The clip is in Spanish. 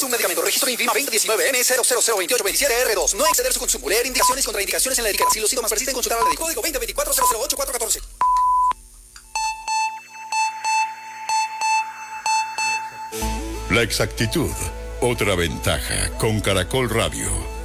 un medicamento. Registro INVIMA 2019N0002827R2. No exceder su consumo. Leer indicaciones y contraindicaciones en la etiqueta. Si los síntomas persisten, consultar al médico. Código 2024-008-414. La exactitud, otra ventaja con Caracol Radio.